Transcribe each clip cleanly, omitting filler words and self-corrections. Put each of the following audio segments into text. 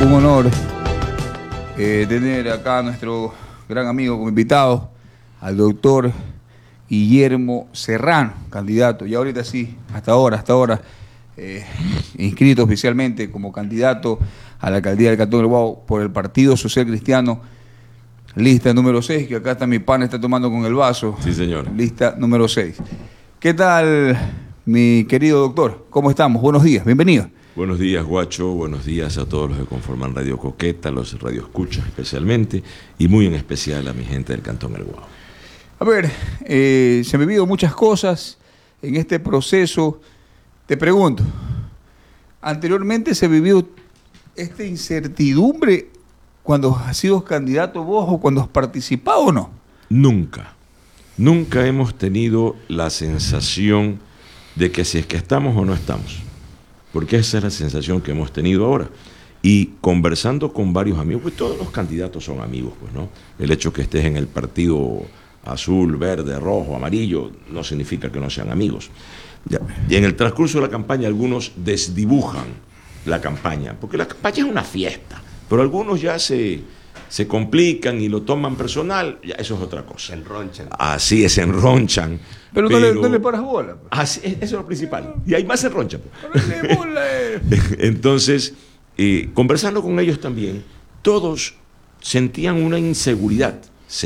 Un honor tener acá a nuestro gran amigo como invitado, al doctor Guillermo Serrano, candidato, y ahorita sí, hasta ahora, inscrito oficialmente como candidato a la alcaldía del Cantón del Guau por el Partido Social Cristiano, lista número 6, que acá está mi pana, está tomando con el vaso. Sí, señor. Lista número 6. ¿Qué tal, mi querido doctor? ¿Cómo estamos? Buenos días, bienvenido. Buenos días, Guacho. Buenos días a todos los que conforman Radio Coqueta, los radioescuchas especialmente, y muy en especial a mi gente del Cantón del Guau. A ver, se han vivido muchas cosas en este proceso. Te pregunto, ¿anteriormente se vivió esta incertidumbre cuando has sido candidato vos o cuando has participado o no? Nunca hemos tenido la sensación de que si es que estamos o no estamos. Porque esa es la sensación que hemos tenido ahora. Y conversando con varios amigos, pues todos los candidatos son amigos, pues, ¿no? El hecho que estés en el partido azul, verde, rojo, amarillo, no significa que no sean amigos. Ya. Y en el transcurso de la campaña algunos desdibujan la campaña, porque la campaña es una fiesta, pero algunos ya se complican y lo toman personal, ya eso es otra cosa. Se enronchan. Así es, se enronchan. Pero no le paras bola. Así, eso es lo principal. Y hay más se enronchan. Bola. Entonces, conversando con ellos también, todos sentíamos una inseguridad,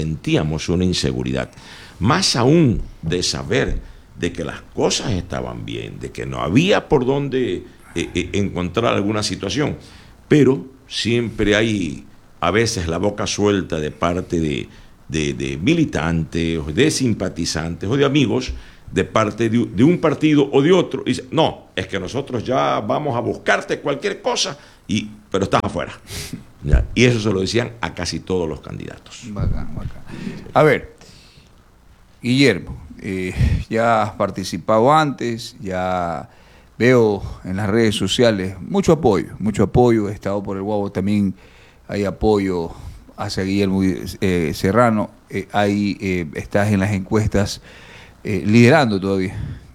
más aún de saber de que las cosas estaban bien, de que no había por dónde encontrar alguna situación, pero siempre hay a veces la boca suelta de parte de militantes, o de simpatizantes o de amigos, de parte de un partido o de otro, y dice, no, es que nosotros ya vamos a buscarte cualquier cosa, pero estás afuera. ¿Ya? Y eso se lo decían a casi todos los candidatos. Bacán. A ver, Guillermo, ya has participado antes, ya veo en las redes sociales mucho apoyo, he estado por el Guau, también hay apoyo hacia Guillermo Serrano, estás en las encuestas liderando todavía,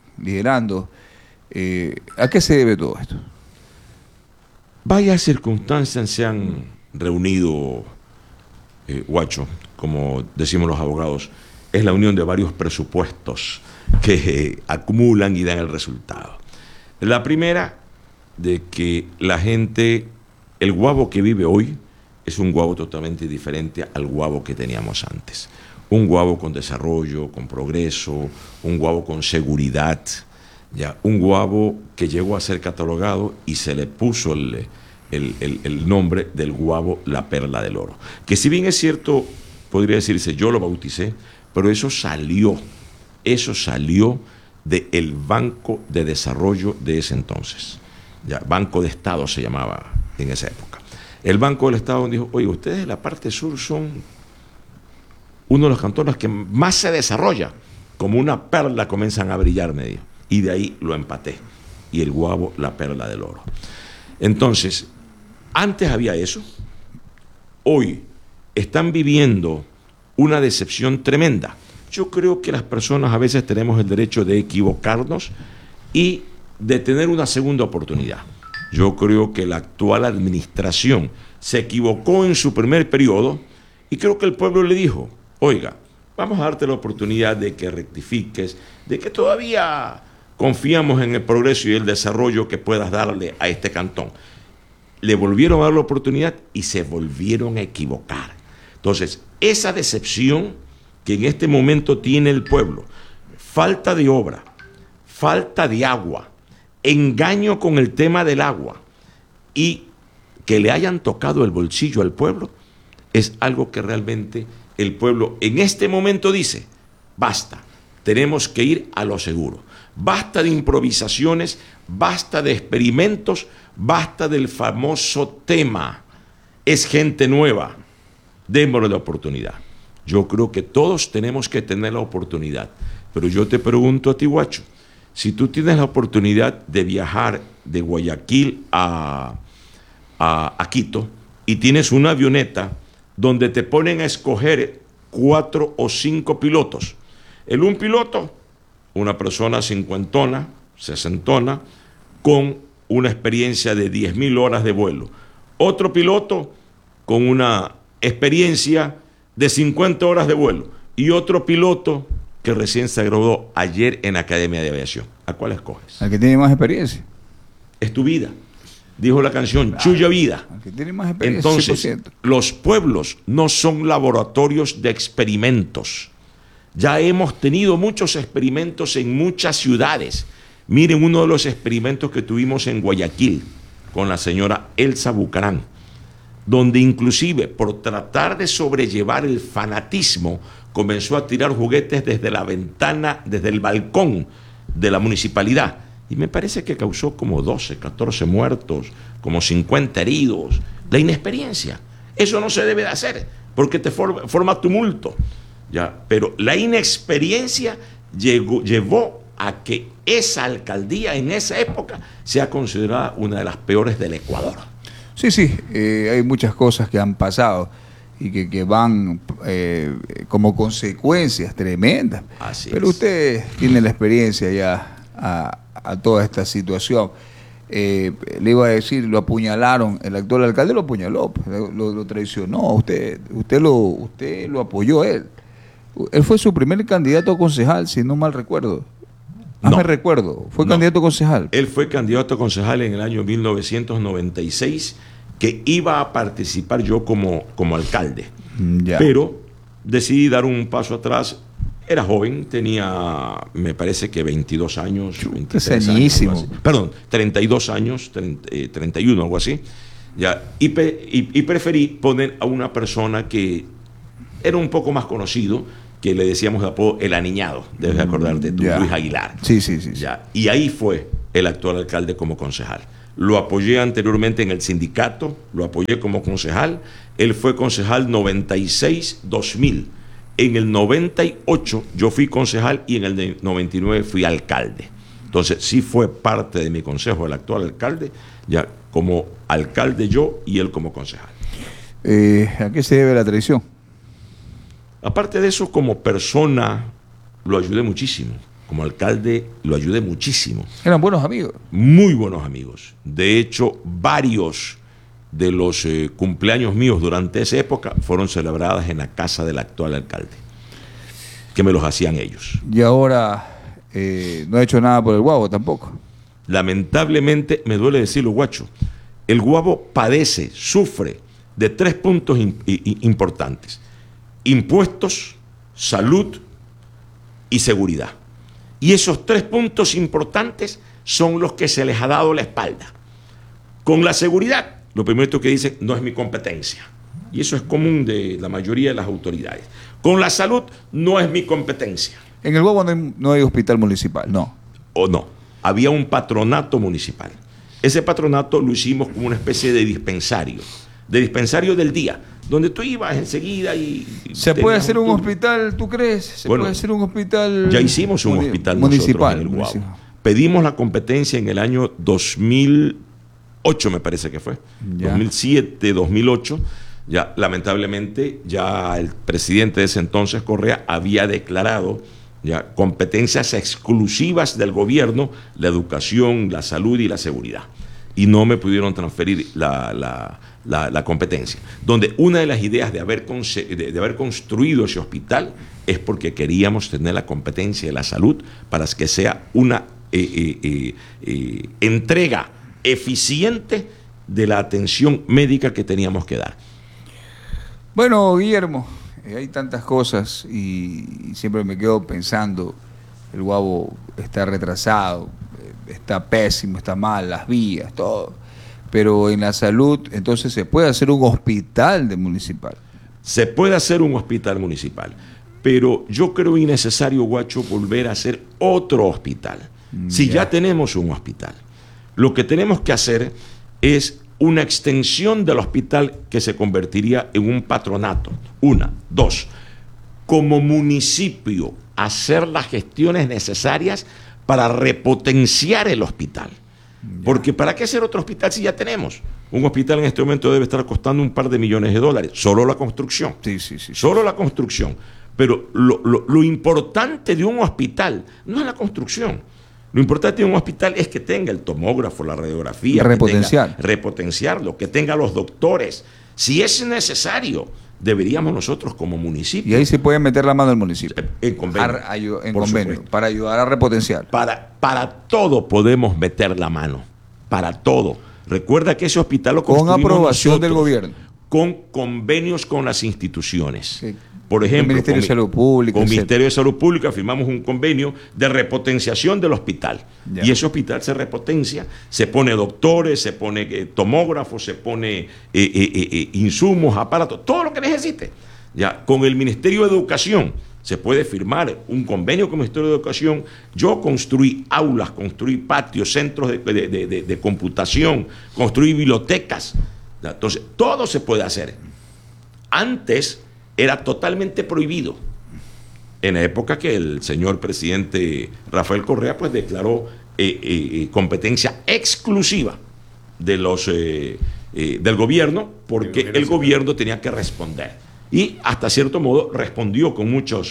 ¿a qué se debe todo esto? Varias circunstancias se han reunido, Guacho, como decimos los abogados, es la unión de varios presupuestos que acumulan y dan el resultado. La primera, de que la gente, el Guavo que vive hoy, es un Guavo totalmente diferente al Guavo que teníamos antes. Un Guavo con desarrollo, con progreso, un Guavo con seguridad, ya, un Guavo que llegó a ser catalogado y se le puso el nombre del Guavo La Perla del Oro. Que si bien es cierto, podría decirse, yo lo bauticé, pero eso salió del Banco de Desarrollo de ese entonces. Ya, Banco de Estado se llamaba en esa época. El Banco del Estado dijo, oye, ustedes de la parte sur son uno de los cantones que más se desarrolla. Como una perla comienzan a brillar, me dijo. Y de ahí lo empaté. Y el Guavo, La Perla del Oro. Entonces, antes había eso. Hoy están viviendo una decepción tremenda. Yo creo que las personas a veces tenemos el derecho de equivocarnos y de tener una segunda oportunidad. Yo creo que la actual administración se equivocó en su primer periodo y creo que el pueblo le dijo, oiga, vamos a darte la oportunidad de que rectifiques, de que todavía confiamos en el progreso y el desarrollo que puedas darle a este cantón. Le volvieron a dar la oportunidad y se volvieron a equivocar. Entonces, esa decepción que en este momento tiene el pueblo, falta de obra, falta de agua, engaño con el tema del agua y que le hayan tocado el bolsillo al pueblo, es algo que realmente el pueblo en este momento dice, basta, tenemos que ir a lo seguro, basta de improvisaciones, basta de experimentos, basta del famoso tema, es gente nueva, démosle la oportunidad. Yo creo que todos tenemos que tener la oportunidad, pero yo te pregunto a ti, Guacho, si tú tienes la oportunidad de viajar de Guayaquil a Quito y tienes una avioneta donde te ponen a escoger 4 o 5 pilotos, un piloto, una persona cincuentona, sesentona, con una experiencia de 10.000 horas de vuelo, otro piloto con una experiencia de 50 horas de vuelo y otro piloto que recién se graduó ayer en Academia de Aviación. ¿A cuál escoges? Al que tiene más experiencia. Es tu vida. Dijo la canción, Chuya Vida. Al que tiene más experiencia. Entonces, 100%. los pueblos no son laboratorios de experimentos. Ya hemos tenido muchos experimentos en muchas ciudades. Miren uno de los experimentos que tuvimos en Guayaquil con la señora Elsa Bucarán, donde inclusive por tratar de sobrellevar el fanatismo, comenzó a tirar juguetes desde la ventana, desde el balcón de la municipalidad. Y me parece que causó como 12, 14 muertos, como 50 heridos. La inexperiencia. Eso no se debe de hacer, porque te forma tumulto. ¿Ya? Pero la inexperiencia llevó a que esa alcaldía en esa época sea considerada una de las peores del Ecuador. Sí, sí, hay muchas cosas que han pasado y que van como consecuencias tremendas. Así Pero es. usted tiene la experiencia ya a toda esta situación. Le iba a decir, lo apuñalaron, el actual alcalde lo apuñaló, lo traicionó, usted lo apoyó él. Él fue su primer candidato a concejal, si no mal recuerdo. No. Me recuerdo, fue No. candidato a concejal. Él fue candidato a concejal en el año 1996, que iba a participar yo como alcalde. Ya. Pero decidí dar un paso atrás. Era joven, tenía, me parece que 22 años, 23 añísimo. años. Perdón, 32 años, 31, algo así. Ya, y preferí poner a una persona que era un poco más conocido, que le decíamos de apodo el aniñado, debes acordarte tú, Ya. Luis Aguilar. Sí. Ya, y ahí fue el actual alcalde como concejal. Lo apoyé anteriormente en el sindicato, lo apoyé como concejal. Él fue concejal 96-2000. En el 98 yo fui concejal y en el 99 fui alcalde. Entonces sí fue parte de mi consejo el actual alcalde, ya como alcalde yo y él como concejal. ¿A qué se debe la traición? Aparte de eso, como persona lo ayudé muchísimo. Como alcalde lo ayudé muchísimo. Eran buenos amigos. Muy buenos amigos. De hecho, varios de los cumpleaños míos durante esa época fueron celebradas en la casa del actual alcalde, que me los hacían ellos. Y ahora no ha hecho nada por el Guavo tampoco. Lamentablemente, me duele decirlo, guacho, el Guavo padece, sufre de 3 puntos importantes: impuestos, salud y seguridad. Y esos 3 puntos importantes son los que se les ha dado la espalda. Con la seguridad, lo primero que dicen, no es mi competencia. Y eso es común de la mayoría de las autoridades. Con la salud, no es mi competencia. En el Guavo no hay hospital municipal, no. O no, había un patronato municipal. Ese patronato lo hicimos como una especie de dispensario del día, donde tú ibas enseguida y... ¿Se puede hacer un hospital, tú crees? ¿Se puede hacer un hospital? Ya hicimos un hospital municipal nosotros en el Guavo. Pedimos la competencia en el año 2008, me parece que fue. Ya. 2007, 2008. Ya, lamentablemente, ya el presidente de ese entonces, Correa, había declarado ya competencias exclusivas del gobierno, la educación, la salud y la seguridad. Y no me pudieron transferir la competencia. Donde una de las ideas de haber construido ese hospital es porque queríamos tener la competencia de la salud para que sea una entrega eficiente de la atención médica que teníamos que dar. Bueno, Guillermo, hay tantas cosas y siempre me quedo pensando, el Guavo está retrasado, está pésimo, está mal, las vías, todo. Pero en la salud, entonces se puede hacer un hospital municipal. Se puede hacer un hospital municipal, pero yo creo innecesario, guacho, volver a hacer otro hospital. Si ya tenemos un hospital, lo que tenemos que hacer es una extensión del hospital que se convertiría en un patronato. 1, 2, como municipio, hacer las gestiones necesarias para repotenciar el hospital. Porque ¿para qué hacer otro hospital si ya tenemos? Un hospital en este momento debe estar costando un par de millones de dólares, solo la construcción. Sí. Solo la construcción. Pero lo importante de un hospital no es la construcción. Lo importante de un hospital es que tenga el tomógrafo, la radiografía, repotenciarlo, que tenga los doctores. Si es necesario, deberíamos nosotros como municipio. Y ahí se puede meter la mano el municipio. En convenio. Para ayudar a repotenciar. Para todo podemos meter la mano. Para todo. Recuerda que ese hospital lo construimos con aprobación nosotros, del gobierno. Con convenios con las instituciones. Sí. Por ejemplo, el Ministerio de Salud Pública. Con el Ministerio de Salud Pública firmamos un convenio de repotenciación del hospital. Ya. Y ese hospital se repotencia, se pone doctores, se pone tomógrafos, se pone insumos, aparatos, todo lo que necesite. Ya. Con el Ministerio de Educación se puede firmar un convenio con el Ministerio de Educación. Yo construí aulas, construí patios, centros de computación, construí bibliotecas. Ya. Entonces, todo se puede hacer. Antes era totalmente prohibido. En la época que el señor presidente Rafael Correa pues declaró competencia exclusiva de del gobierno, porque el gobierno tenía que responder. Y hasta cierto modo respondió con muchas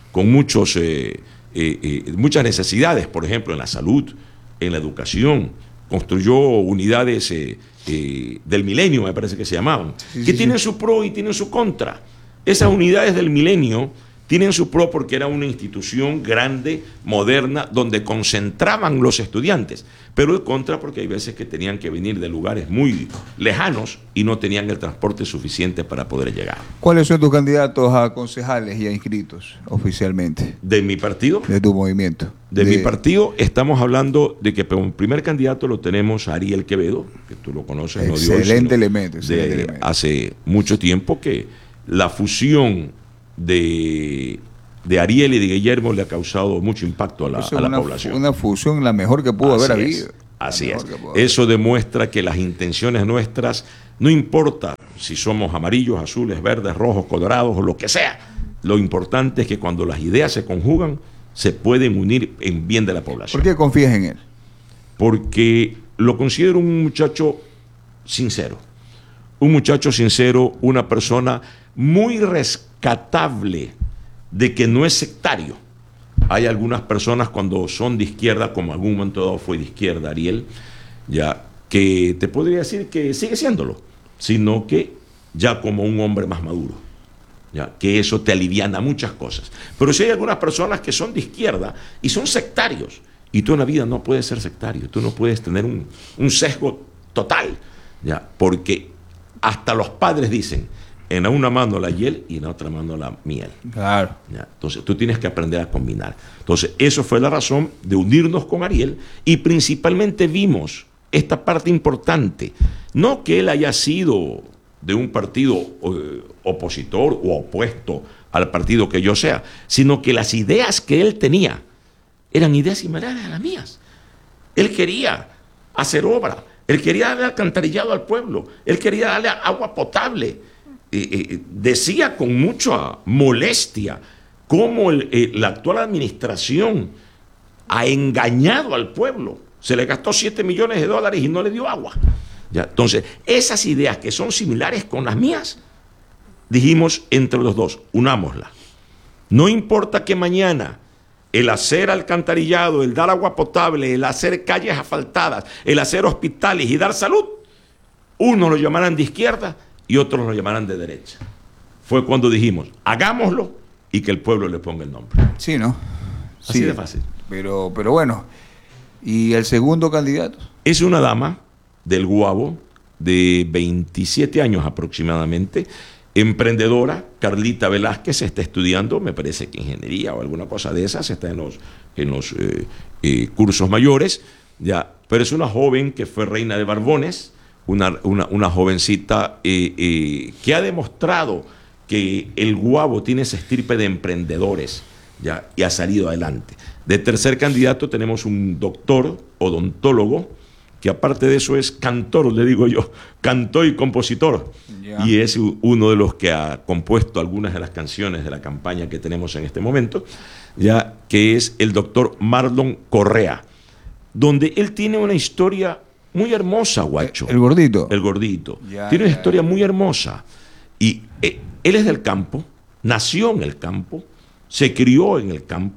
necesidades, por ejemplo, en la salud, en la educación. Construyó unidades del milenio, me parece que se llamaban, que tienen su pro y tienen su contra. Esas unidades del milenio tienen su pro porque era una institución grande, moderna, donde concentraban los estudiantes, pero el contra porque hay veces que tenían que venir de lugares muy lejanos y no tenían el transporte suficiente para poder llegar. ¿Cuáles son tus candidatos a concejales ya inscritos oficialmente? ¿De mi partido? De tu movimiento. De mi partido estamos hablando de que como primer candidato lo tenemos a Ariel Quevedo, que tú lo conoces. Excelente elemento. Hace mucho tiempo que la fusión de Ariel y de Guillermo le ha causado mucho impacto a la población. Una fusión la mejor que pudo haber habido. Así es. Eso demuestra que las intenciones nuestras, no importa si somos amarillos, azules, verdes, rojos, colorados o lo que sea, lo importante es que cuando las ideas se conjugan, se pueden unir en bien de la población. ¿Por qué confías en él? Porque lo considero un muchacho sincero. Un muchacho sincero, una persona muy rescatable, de que no es sectario. Hay algunas personas cuando son de izquierda, como algún momento dado fue de izquierda Ariel, ya, que te podría decir que sigue siéndolo, sino que ya como un hombre más maduro, ya, que eso te aliviana muchas cosas. Pero si hay algunas personas que son de izquierda y son sectarios, y tú en la vida no puedes ser sectario, tú no puedes tener un sesgo total, ya, porque hasta los padres dicen, en una mano la hiel y en la otra mano la miel. Claro. ¿Ya? Entonces tú tienes que aprender a combinar. Entonces eso fue la razón de unirnos con Ariel y principalmente vimos esta parte importante. No que él haya sido de un partido opositor o opuesto al partido que yo sea, sino que las ideas que él tenía eran ideas similares a las mías. Él quería hacer obra, él quería darle alcantarillado al pueblo, él quería darle agua potable. Decía con mucha molestia cómo la actual administración ha engañado al pueblo. Se le gastó $7 millones y no le dio agua. ¿Ya? Entonces, esas ideas que son similares con las mías, dijimos entre los dos, unámoslas. No importa que mañana el hacer alcantarillado, el dar agua potable, el hacer calles asfaltadas, el hacer hospitales y dar salud, unos lo llamarán de izquierda y otros lo llamarán de derecha. Fue cuando dijimos, hagámoslo y que el pueblo le ponga el nombre. Sí, ¿no? Así de fácil. Pero bueno, ¿y el segundo candidato? Es una dama del Guabo, de 27 años aproximadamente, emprendedora. Carlita Velázquez está estudiando, me parece que ingeniería o alguna cosa de esas, está en los cursos mayores, ya, pero es una joven que fue reina de Barbones, una jovencita que ha demostrado que el Guabo tiene esa estirpe de emprendedores, ya, y ha salido adelante. De tercer candidato tenemos un doctor odontólogo, que aparte de eso es cantor, le digo yo, cantor y compositor, y es uno de los que ha compuesto algunas de las canciones de la campaña que tenemos en este momento, ya, que es el doctor Marlon Correa, donde él tiene una historia muy hermosa, Guacho. ¿El gordito? El gordito. Tiene una historia muy hermosa. Y él es del campo, nació en el campo, se crió en el campo,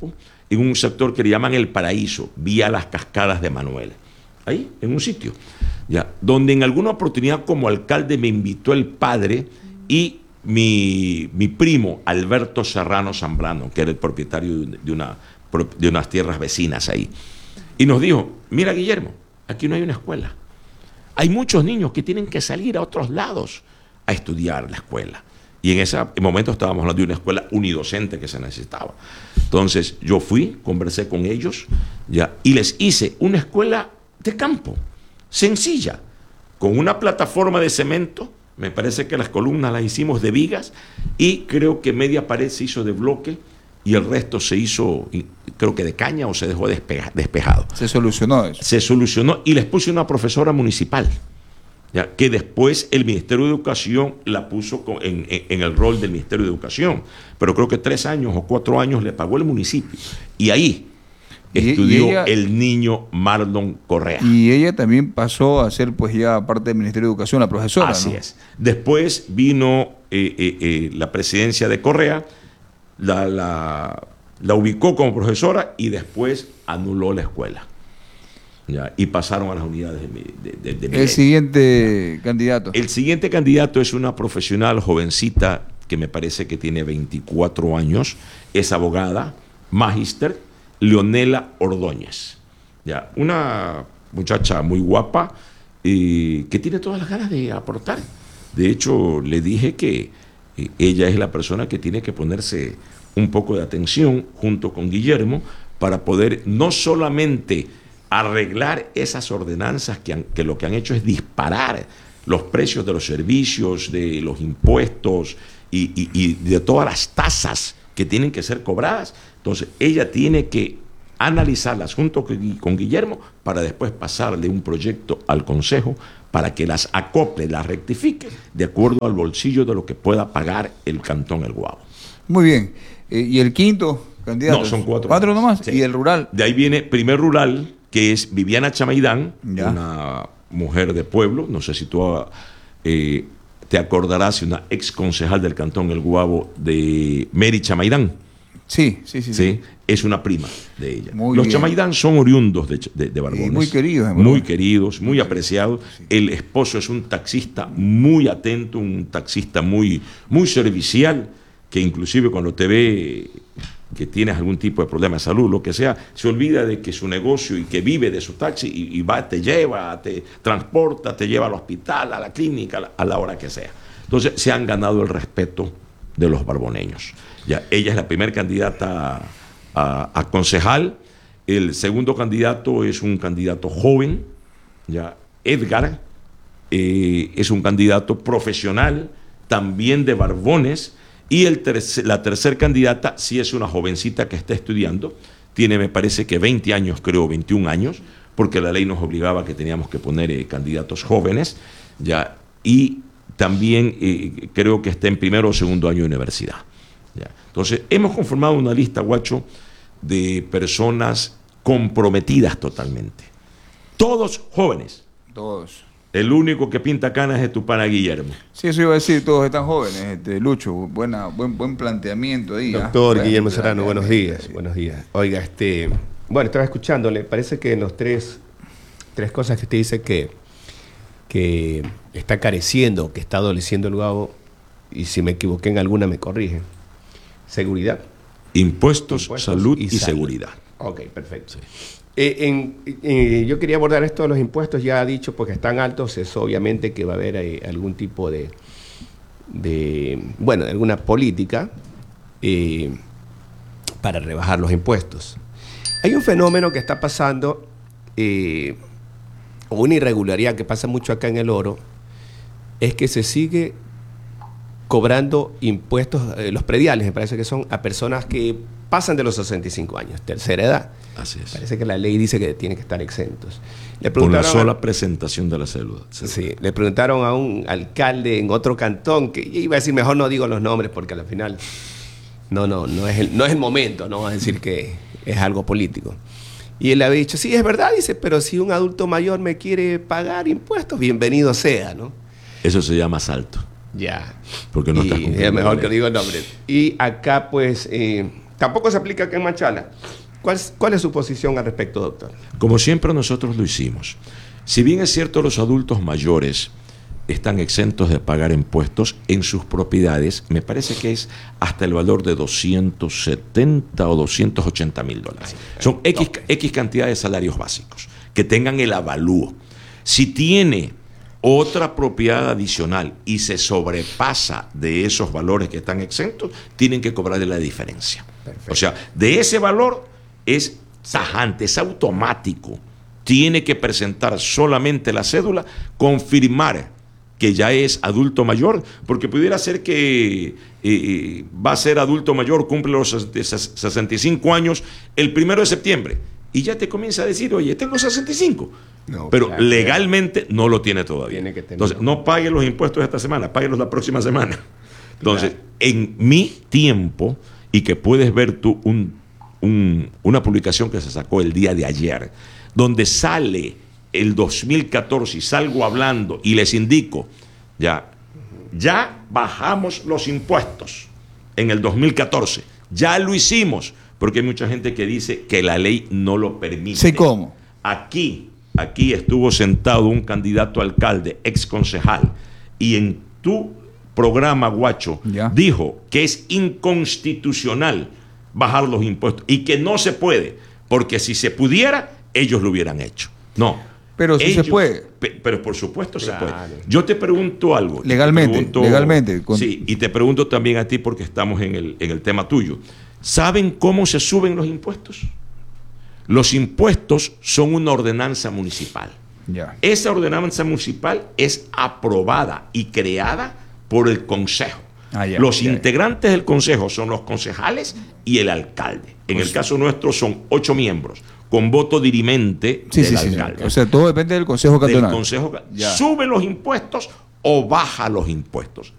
en un sector que le llaman El Paraíso, vía las cascadas de Manuel. Ahí, en un sitio, ya, donde en alguna oportunidad como alcalde me invitó el padre y mi primo Alberto Serrano Zambrano, que era el propietario de unas tierras vecinas ahí. Y nos dijo, mira Guillermo, aquí no hay una escuela. Hay muchos niños que tienen que salir a otros lados a estudiar la escuela. Y en ese momento estábamos hablando de una escuela unidocente que se necesitaba. Entonces yo fui, conversé con ellos ya, y les hice una escuela de campo, sencilla, con una plataforma de cemento. Me parece que las columnas las hicimos de vigas y creo que media pared se hizo de bloque y el resto se hizo, creo que de caña, o se dejó despejado. Se solucionó eso. Se solucionó y les puse una profesora municipal, ya, que después el Ministerio de Educación la puso en el rol del Ministerio de Educación, pero creo que 3 años o 4 años le pagó el municipio. Y ahí estudió el niño Marlon Correa. Y ella también pasó a ser pues ya parte del Ministerio de Educación, la profesora. Así ¿no? es. Después vino la presidencia de Correa, la ubicó como profesora y después anuló la escuela. Ya, y pasaron a las unidades de El siguiente candidato. El siguiente candidato es una profesional jovencita que me parece que tiene 24 años, es abogada, magíster, Leonela Ordóñez. Ya, una muchacha muy guapa que tiene todas las ganas de aportar. De hecho, le dije que ella es la persona que tiene que ponerse un poco de atención junto con Guillermo para poder no solamente arreglar esas ordenanzas que lo que han hecho es disparar los precios de los servicios, de los impuestos y de todas las tasas que tienen que ser cobradas. Entonces, ella tiene que analizarlas junto con Guillermo para después pasarle un proyecto al Consejo para que las acople, las rectifique de acuerdo al bolsillo de lo que pueda pagar el Cantón El Guabo. Muy bien. ¿Y el quinto candidato? No, son 4. 4 nomás. Sí. ¿Y el rural? De ahí viene primer rural, que es Viviana Chamaidán, Ya. una mujer de pueblo. No sé si tú te acordarás, una ex concejal del Cantón El Guabo de Mary Chamaidán. Sí. ¿Sí? Es una prima de ella. Muy Los bien. Chamaidán son oriundos de Barbones. Y muy queridos, en verdad. Muy queridos, muy apreciados. Sí. El esposo es un taxista muy atento, un taxista muy servicial, que inclusive cuando te ve que tienes algún tipo de problema de salud, lo que sea, se olvida de que su negocio y que vive de su taxi y va, te lleva, te transporta, te lleva al hospital, a la clínica, a la hora que sea. Entonces se han ganado el respeto de los barboneños. Ya, ella es la primera candidata a concejal. El segundo candidato es un candidato joven, ya, Edgar, es un candidato profesional, también de Barbones. Y la tercer candidata sí es una jovencita que está estudiando, tiene me parece que 20 años, creo 21 años, porque la ley nos obligaba que teníamos que poner candidatos jóvenes, ya, y también creo que está en primero o segundo año de universidad. Ya. Entonces, hemos conformado una lista, Guacho, de personas comprometidas totalmente. Todos jóvenes. Todos. El único que pinta canas es tu pana Guillermo. Sí, eso iba a decir, todos están jóvenes, Lucho, buen planteamiento ahí. Doctor Guillermo Serrano, buenos días. Buenos días. Oiga, bueno, estaba escuchándole, parece que en los tres cosas que usted dice que está careciendo, que está adoleciendo el Guabo, y si me equivoqué en alguna me corrige. Seguridad. Impuestos, salud y seguridad. Ok, perfecto. Sí. Yo quería abordar esto de los impuestos, ya ha dicho, porque están altos, es obviamente que va a haber algún tipo de alguna política para rebajar los impuestos. Hay un fenómeno que está pasando, o una irregularidad que pasa mucho acá en El Oro, es que se sigue cobrando impuestos, los prediales, me parece que son a personas que pasan de los 65 años, tercera edad. Así es. Parece que la ley dice que tienen que estar exentos. Con la sola presentación de la cédula. Sí, le preguntaron a un alcalde en otro cantón, que iba a decir, mejor no digo los nombres, porque al final no es el momento, no vamos a decir que es algo político. Y él había dicho, sí, es verdad, dice, pero si un adulto mayor me quiere pagar impuestos, bienvenido sea, ¿no? Eso se llama asalto. Ya. Porque no estás cumpliendo. Es mejor que digo el nombre. Y acá, pues, tampoco se aplica acá en Machala. ¿Cuál es su posición al respecto, doctor? Como siempre nosotros lo hicimos. Si bien es cierto, los adultos mayores están exentos de pagar impuestos en sus propiedades, me parece que es hasta el valor de 270 o 280 mil dólares. Son X cantidad de salarios básicos, que tengan el avalúo. Si tiene otra propiedad adicional y se sobrepasa de esos valores que están exentos, tienen que cobrarle la diferencia. Perfecto. O sea, de ese valor es tajante, es automático. Tiene que presentar solamente la cédula, confirmar que ya es adulto mayor, porque pudiera ser que va a ser adulto mayor, cumple los 65 años el 1 de septiembre, y ya te comienza a decir, oye, tengo 65. No, pero claro, legalmente no lo tiene todavía. Tiene que tener. Entonces, no pague los impuestos esta semana, páguelos la próxima semana. Entonces, claro, en mi tiempo, y que puedes ver tú una publicación que se sacó el día de ayer, donde sale el 2014 y salgo hablando y les indico, ya bajamos los impuestos en el 2014, ya lo hicimos, porque hay mucha gente que dice que la ley no lo permite. Sí, ¿cómo? Aquí estuvo sentado un candidato a alcalde, ex concejal, y en tu programa, Guacho, dijo que es inconstitucional bajar los impuestos y que no se puede, porque si se pudiera, ellos lo hubieran hecho. No. Pero sí se puede. Pero por supuesto se puede. Yo te pregunto algo. Legalmente. Sí, y te pregunto también a ti, porque estamos en el tema tuyo. ¿Saben cómo se suben los impuestos? Los impuestos son una ordenanza municipal. Esa ordenanza municipal es aprobada y creada por el consejo. Los integrantes del consejo son los concejales y el alcalde. En el caso nuestro son 8 miembros, con voto dirimente del alcalde. O sea, todo depende del consejo cantonal. Sube los impuestos o baja los impuestos.